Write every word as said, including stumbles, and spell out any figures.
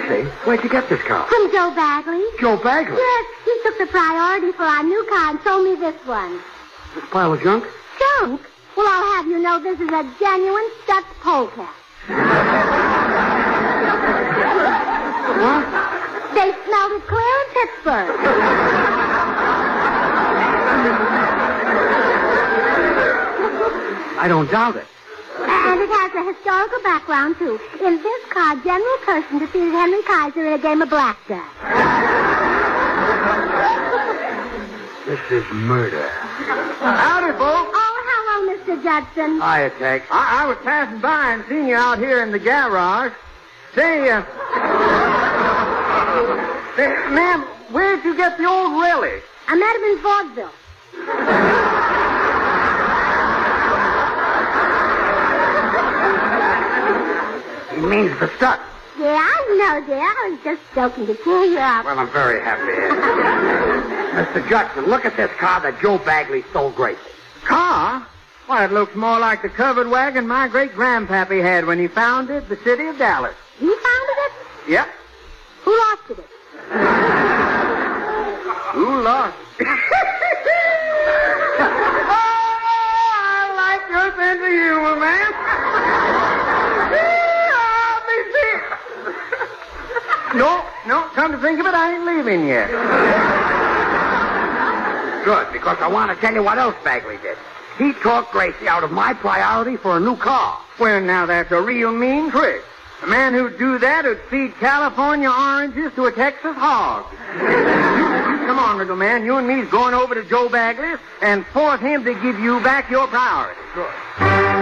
see. Where'd you get this car? From Joe Bagley. Joe Bagley? Yes, he took the priority for our new car and sold me this one. This pile of junk? Junk? Well, I'll have you know this is a genuine Stutz polecat. What? They smelled it clear in Pittsburgh. I don't doubt it. And it has a historical background, too. In this car, General Pershing defeated Henry Kaiser in a game of blackjack. This is murder. Howdy, folks. Oh, hello, Mister Judson. Hiya, Tex. I, I was passing by and seen you out here in the garage. Say, uh... say, ma'am, where'd you get the old relic? I met him in vaudeville. He means the stuff. Yeah, I know, dear. I was just joking to cheer you up. Well, I'm very happy. Mister Judson, look at this car that Joe Bagley stole Gracie. Car? Why, it looks more like the covered wagon my great-grandpappy had when he founded the city of Dallas. He founded it? Yep. Who lost it? Who lost it? Oh, I like your sense of humor, man. No, no, come to think of it, I ain't leaving yet. Good, because I want to tell you what else Bagley did. He talked Gracie out of my priority for a new car. Well, now that's a real mean trick. A man who'd do that would feed California oranges to a Texas hog. Come on, little man. You and me's going over to Joe Bagley's and force him to give you back your priority. Good.